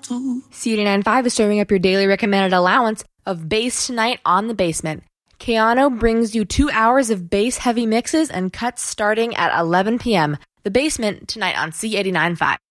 CD95 is serving up your daily recommended allowance of bass tonight on The Basement. Keanu brings you 2 hours of bass-heavy mixes and cuts starting at 11 p.m. The Basement tonight on C89.5.